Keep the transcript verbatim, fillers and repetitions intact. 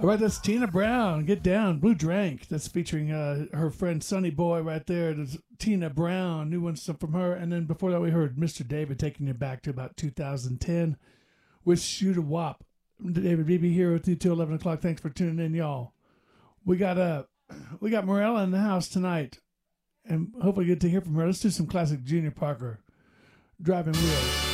All right, that's Tina Brown. Get Down, Blue Drank. That's featuring uh, her friend Sonny Boy right there. There's Tina Brown, new one from her. And then before that, we heard Mister David taking it back to about two thousand ten with Shoot a Wop. David B B here with you till eleven o'clock. Thanks for tuning in, y'all. We got uh, we got Morella in the house tonight, and hopefully get to hear from her. Let's do some classic Junior Parker, Driving Wheels.